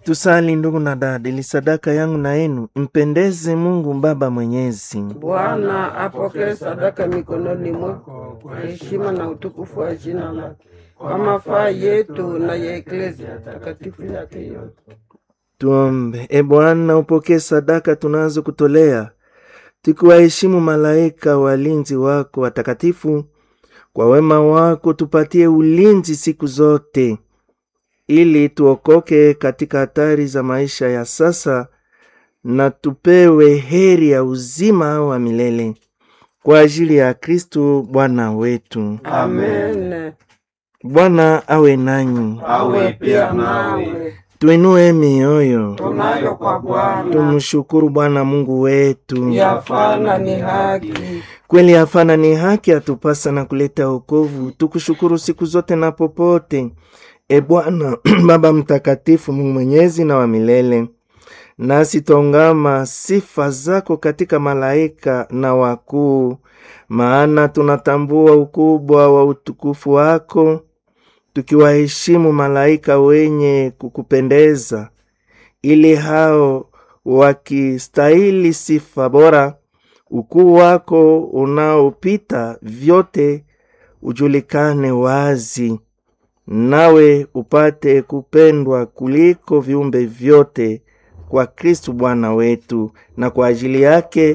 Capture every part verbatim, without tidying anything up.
Tusali ndugu na dada, ili sadaka yangu na yenu impendeze Mungu Baba Mwenyezi. Bwana apokee sadaka mikononi mwako kwa heshima na utukufu wa jina lake, kwa mafaa yetu na ya Eklesia takatifu yake yote. Tuombe. E Bwana, upokee sadaka tunazo kutolea, tukiwaheshimu malaika walinzi wako watakatifu. Kwa wema wako tupatie ulinzi siku zote, ili tuokoke katika hatari za maisha ya sasa na tupewe heri ya uzima wa milele. Kwa ajili ya Kristo Bwana wetu. Amen. Bwana awe nanyi. Awe pia nawe. Tuinue mioyo. Tunayo kwa Bwana. Tumshukuru Bwana Mungu wetu. Yafana ni haki. Kweli yafana ni haki, atupasa na kuleta wokovu. Tukushukuru siku zote na popote, E Bwana Baba mtakatifu, Mungu mwenyezi na wa milele. Nasi tongama sifa zako katika malaika na wakuu, maana tunatambua ukubwa wa utukufu wako, tukiwaheshimu malaika wenye kukupendeza, ili hao wakistahili sifa bora. Ukuu wako unaopita vyote ujulikane wazi, nawe upate kupendwa kuliko viumbe vyote kwa Kristo Bwana wetu. Na kwa ajili yake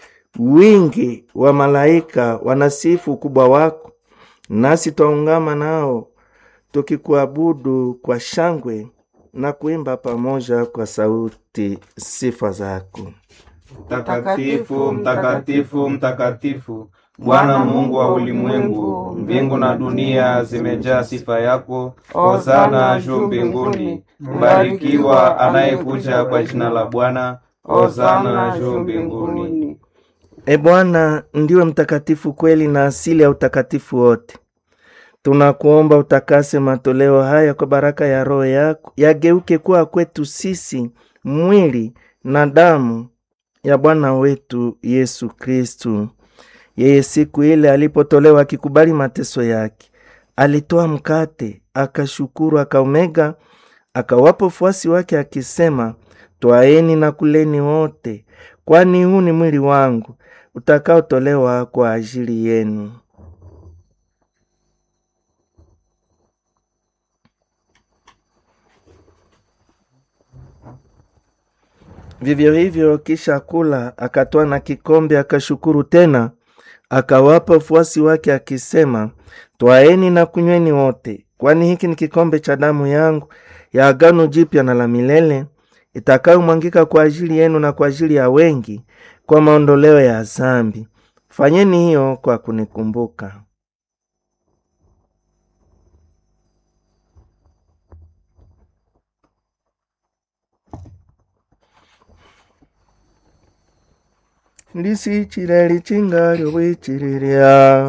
wingi wa malaika wanasifu ukubwa wako, nasi twaungama nao tukikuabudu kwa shangwe na kuimba pamoja kwa sauti sifa zako. Mtakatifu, mtakatifu, mtakatifu, Bwana Mungu wa ulimwengu, mbingu na dunia zimejaa sifa yako. Hosana juu mbinguni. Mbarikiwa anayekuja kwa jina la Bwana. Hosana juu mbinguni. E Bwana, ndiwe mtakatifu kweli na asili ya utakatifu wote. Tunakuomba utakase matoleo haya kwa baraka ya Roho yako, yageuke kuwa kwetu sisi mwili na damu ya Bwana wetu Yesu Kristu. Yeye siku ile alipotolewa akikubali mateso yake, alitoa mkate, akashukuru, akaumega, akawapa wafuasi wake akisema, twaeni na kuleni wote, kwani huu ni mwili wangu utakaotolewa kwa ajili yenu. Vivyo hivyo kisha kula, akatoa na kikombe, akashukuru tena, akawapa wafuasi wake akisema, twaeni na kunyweni wote, kwani hiki ni kikombe cha damu yangu ya agano jipya na la milele, itakayomwangika kwa ajili yenu na kwa ajili ya wengi kwa maondoleo ya dhambi. Fanyeni hiyo kwa kunikumbuka. Lisi chireli chingali wichiriria